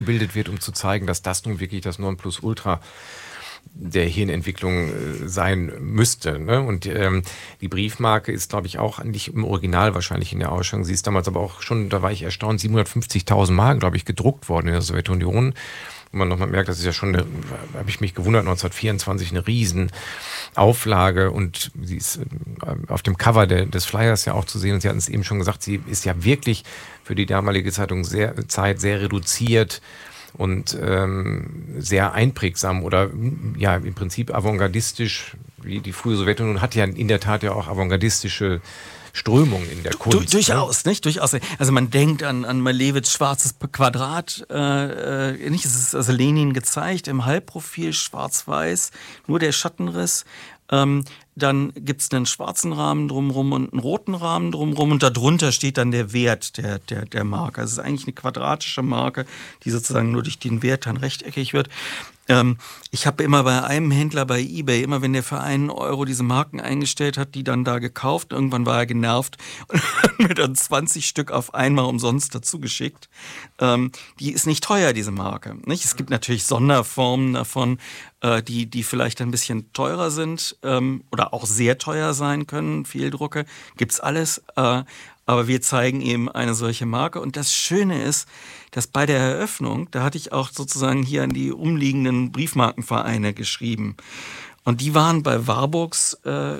gebildet wird, um zu zeigen, dass das nun wirklich das Nonplusultra der Hirnentwicklung sein müsste. Ne? Und die Briefmarke ist, glaube ich, auch nicht im Original wahrscheinlich in der Ausstellung. Sie ist damals aber auch schon, da war ich erstaunt, 750.000 Mal, glaube ich, gedruckt worden in der Sowjetunion. Und man nochmal merkt, das ist ja schon, habe ich mich gewundert, 1924 eine Riesenauflage und sie ist auf dem Cover des Flyers ja auch zu sehen und Sie hatten es eben schon gesagt, sie ist ja wirklich für die damalige Zeitung sehr reduziert und sehr einprägsam oder ja im Prinzip avantgardistisch, wie die frühe Sowjetunion hat ja in der Tat ja auch avantgardistische Strömung in der Kunst. Durchaus, nicht? Durchaus. Also man denkt an Malevich schwarzes Quadrat, nicht? Es ist also Lenin gezeigt im Halbprofil, schwarz-weiß, nur der Schattenriss. Dann gibt's einen schwarzen Rahmen drumherum und einen roten Rahmen drumherum und darunter steht dann der Wert der Marke. Also es ist eigentlich eine quadratische Marke, die sozusagen nur durch den Wert dann rechteckig wird. Ich habe immer bei einem Händler bei eBay, immer wenn der für €1 diese Marken eingestellt hat, die dann da gekauft. Irgendwann war er genervt und hat mir dann 20 Stück auf einmal umsonst dazu geschickt. Die ist nicht teuer, diese Marke. Nicht? Es gibt natürlich Sonderformen davon, die vielleicht ein bisschen teurer sind oder auch sehr teuer sein können. Fehldrucke, gibt's alles. Aber wir zeigen eben eine solche Marke. Und das Schöne ist, dass bei der Eröffnung, da hatte ich auch sozusagen hier an die umliegenden Briefmarkenvereine geschrieben. Und die waren bei Warburgs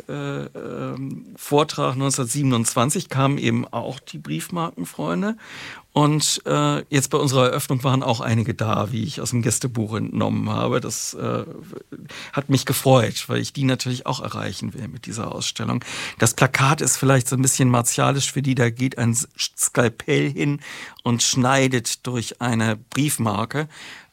Vortrag 1927, kamen eben auch die Briefmarkenfreunde. Und jetzt bei unserer Eröffnung waren auch einige da, wie ich aus dem Gästebuch entnommen habe. Das hat mich gefreut, weil ich die natürlich auch erreichen will mit dieser Ausstellung. Das Plakat ist vielleicht so ein bisschen martialisch für die, da geht ein Skalpell hin und schneidet durch eine Briefmarke.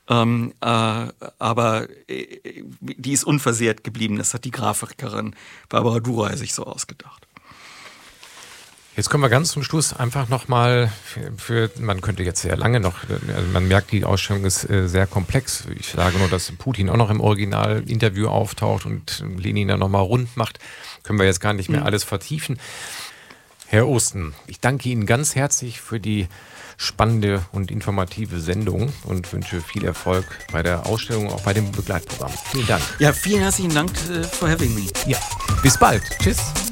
Aber die ist unversehrt geblieben. Das hat die Grafikerin Barbara Duray sich so ausgedacht. Jetzt kommen wir ganz zum Schluss einfach nochmal man könnte jetzt sehr lange noch, also man merkt, die Ausstellung ist sehr komplex. Ich sage nur, dass Putin auch noch im Original-Interview auftaucht und Lenin dann nochmal rund macht. Können wir jetzt gar nicht mehr alles vertiefen. Herr Osten, ich danke Ihnen ganz herzlich für die spannende und informative Sendung und wünsche viel Erfolg bei der Ausstellung, auch bei dem Begleitprogramm. Vielen Dank. Ja, vielen herzlichen Dank for having me. Ja, bis bald. Tschüss.